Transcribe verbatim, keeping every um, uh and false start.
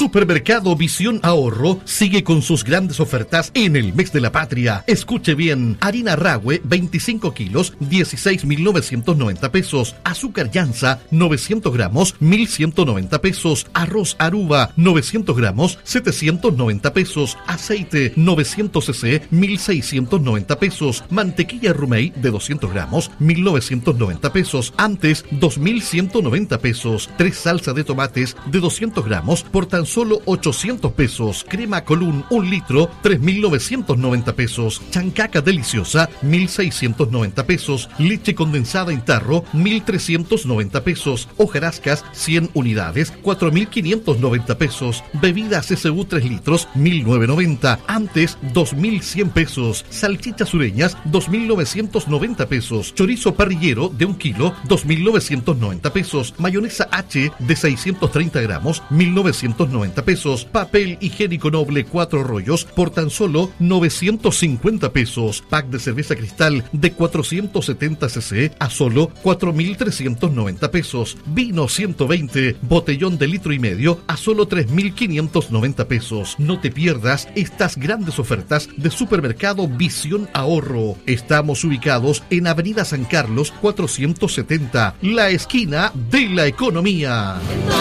Supermercado Visión Ahorro sigue con sus grandes ofertas en el mes de la patria. Escuche bien, harina Rahue veinticinco kilos, dieciséis mil novecientos noventa pesos. Azúcar Llanza novecientos gramos, mil ciento noventa pesos. Arroz Aruba novecientos gramos, setecientos noventa pesos. Aceite novecientos centilitros, mil seiscientos noventa pesos. Mantequilla Rumey de doscientos gramos, mil novecientos noventa pesos. Antes dos mil ciento noventa pesos. Tres salsa de tomates de doscientos gramos por tan solo ochocientos pesos. Crema Colún un litro, tres mil novecientos noventa pesos. Chancaca deliciosa, mil seiscientos noventa pesos. Leche condensada en tarro, mil trescientos noventa pesos. Hojarascas cien unidades, cuatro mil quinientos noventa pesos. Bebidas S U tres litros, mil novecientos noventa. Antes dos mil cien pesos. Salchichas sureñas, dos mil novecientos noventa pesos. Chorizo parrillero de un kilo, dos mil novecientos noventa pesos. Mayonesa H de seiscientos treinta gramos, mil novecientos noventa pesos. Papel higiénico noble cuatro rollos por tan solo novecientos cincuenta pesos. Pack de cerveza Cristal de cuatrocientos setenta centilitros a solo cuatro mil trescientos noventa pesos. Vino ciento veinte, botellón de litro y medio a solo tres mil quinientos noventa pesos. No te pierdas estas grandes ofertas de Supermercado Visión Ahorro. Estamos ubicados en Avenida San Carlos cuatrocientos setenta, la esquina de la economía.